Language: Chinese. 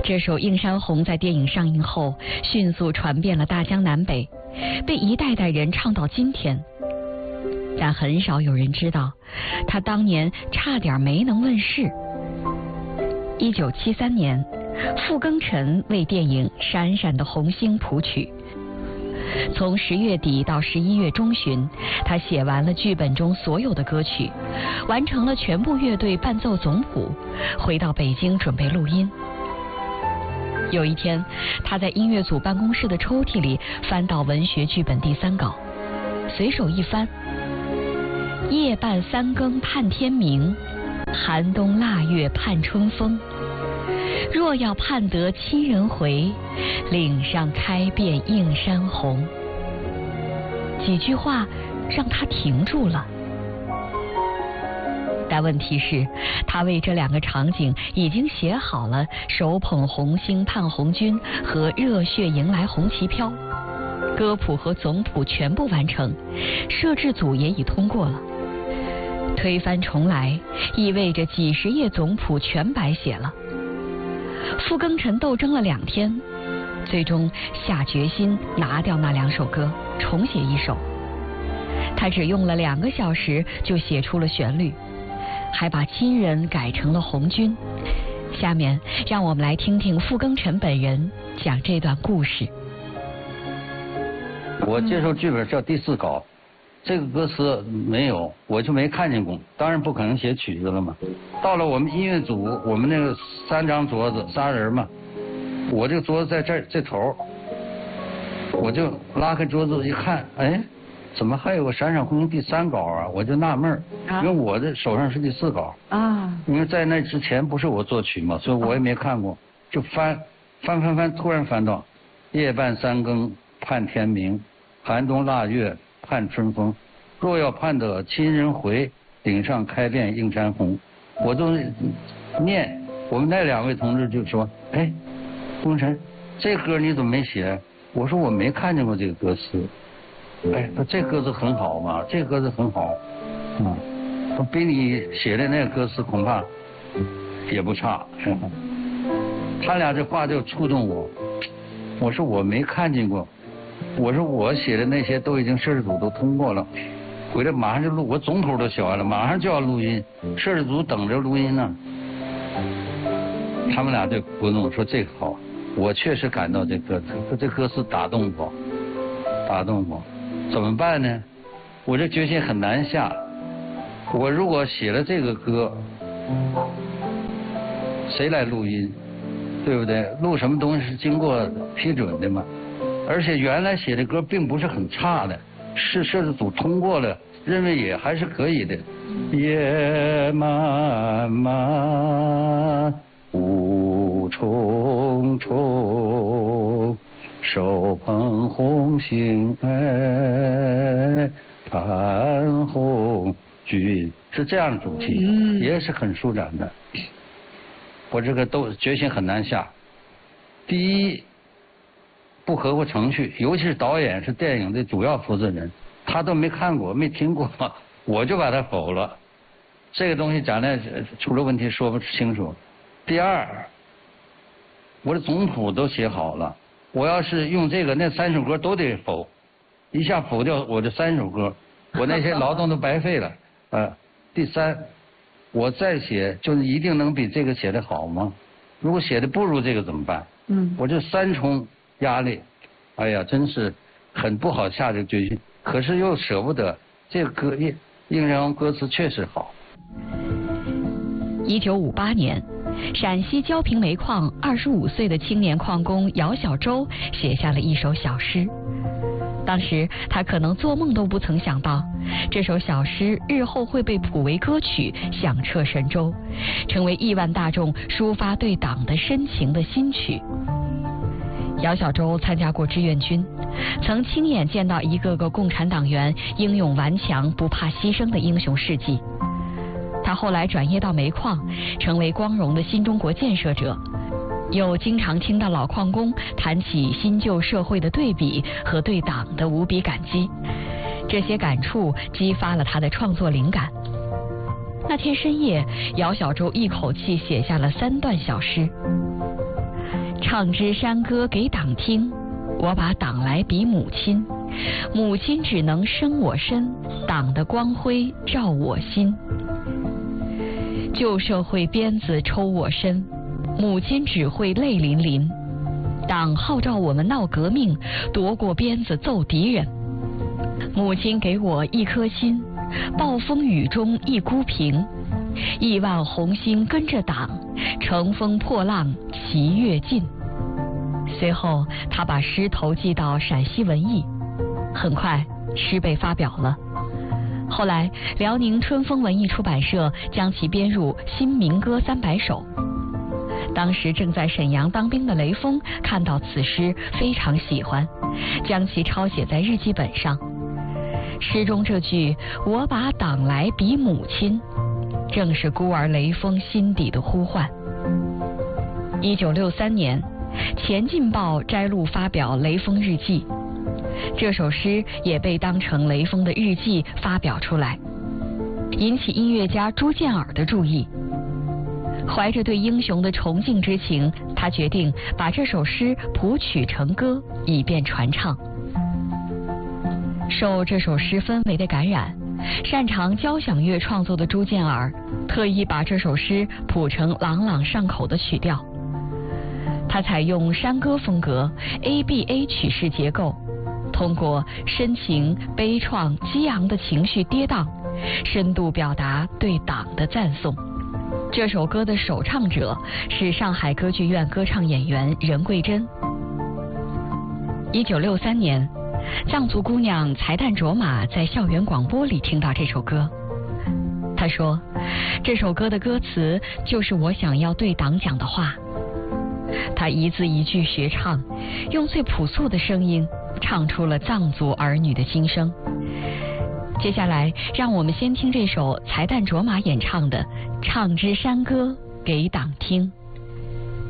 这首《映山红》在电影上映后迅速传遍了大江南北，被一代代人唱到今天。但很少有人知道，他当年差点没能问世。1973年，傅庚辰为电影《闪闪的红星》谱曲。从10月底到11月中旬，他写完了剧本中所有的歌曲，完成了全部乐队伴奏总谱，回到北京准备录音。有一天，他在音乐组办公室的抽屉里翻到文学剧本第3稿，随手一翻：夜半3更盼天明，寒冬腊月盼春风。若要盼得亲人回，岭上开遍映山红。几句话让他停住了。但问题是，他为这2个场景已经写好了手捧红星盼红军和热血迎来红旗飘，歌谱和总谱全部完成，摄制组也已通过了。推翻重来意味着几10页总谱全白写了。傅庚辰斗争了2天，最终下决心拿掉那2首歌，重写1首。他只用了2个小时就写出了旋律，还把亲人改成了红军。下面让我们来听听傅庚辰本人讲这段故事。 我接受剧本叫第4稿，这个歌词没有，我就没看见过，当然不可能写曲子了嘛。到了我们音乐组，我们那个3张桌子，3人嘛，我这个桌子在这头，我就拉开桌子一看，哎，怎么还有个《闪闪红星》第3稿啊？我就纳闷因为我的手上是第4稿啊。因为在那之前不是我作曲嘛，所以我也没看过，就翻，突然翻到夜半3更盼天明，寒冬腊月盼春风，若要盼得亲人回，顶上开遍映山红。我都念，我们那2位同志就说：“哎，庚辰，这歌你怎么没写？”我说：“我没看见过这个歌词。”哎，说这歌词很好嘛，这歌词很好，说比你写的那个歌词恐怕也不差。他俩这话就触动我。我说我没看见过。我说我写的那些都已经摄制组都通过了，回来马上就录，我总谱都写完了，马上就要录音，摄制组等着录音呢。他们俩就鼓动说这个好，我确实感到这歌词打动我，怎么办呢？我这决心很难下。我如果写了这个歌，谁来录音？对不对？录什么东西是经过批准的嘛？而且原来写的歌并不是很差的，是摄制组通过了，认为也还是可以的。夜漫漫雾重重，手捧红星盼红军，是这样的主题，也是很舒展的。我这个都决心很难下。第一，不合乎程序，尤其是导演是电影的主要负责人，他都没看过没听过，我就把他否了。这个东西将来出了问题说不清楚。第二，我的总谱都写好了，我要是用这个，那3首歌都得否，一下否掉我这3首歌，我那些劳动都白费了。第三，我再写就是一定能比这个写的好吗？如果写的不如这个怎么办？我这3重压力，哎呀，真是很不好下这个决心，可是又舍不得。这个歌映山红歌词确实好。 1958年，陕西焦平煤矿25岁的青年矿工姚小舟写下了一首小诗。当时他可能做梦都不曾想到，这首小诗日后会被谱为歌曲，响彻神州，成为亿万大众抒发对党的深情的新曲。姚小舟参加过志愿军，曾亲眼见到一个个共产党员英勇顽强、不怕牺牲的英雄事迹。他后来转业到煤矿，成为光荣的新中国建设者，又经常听到老矿工谈起新旧社会的对比和对党的无比感激，这些感触激发了他的创作灵感。那天深夜，姚小舟一口气写下了3段小诗。 唱支山歌给党听，我把党来比母亲，母亲只能生我身，党的光辉照我心。旧社会鞭子抽我身，母亲只会泪淋淋。党号召我们闹革命，夺过鞭子揍敌人。母亲给我一颗心，暴风雨中一孤平。亿万红星跟着党，乘风破浪齐跃进。随后他把诗投寄到陕西文艺，很快诗被发表了。后来辽宁春风文艺出版社将其编入新民歌300首。当时正在沈阳当兵的雷锋看到此诗非常喜欢，将其抄写在日记本上。诗中这句我把党来比母亲，正是孤儿雷锋心底的呼唤。1963年，前进报摘录发表雷锋日记，这首诗也被当成雷锋的日记发表出来，引起音乐家朱建尔的注意。怀着对英雄的崇敬之情，他决定把这首诗谱曲成歌，以便传唱。受这首诗氛围的感染，擅长交响乐创作的朱建尔特意把这首诗谱成朗朗上口的曲调。他采用山歌风格 ABA 曲式结构，通过深情、悲怆、激昂的情绪跌宕，深度表达对党的赞颂。这首歌的首唱者是上海歌剧院歌唱演员任桂珍。1963年，藏族姑娘才旦卓玛在校园广播里听到这首歌，她说：“这首歌的歌词就是我想要对党讲的话。”她一字一句学唱，用最朴素的声音唱出了藏族儿女的心声。接下来，让我们先听这首才旦卓玛演唱的《唱支山歌给党听》。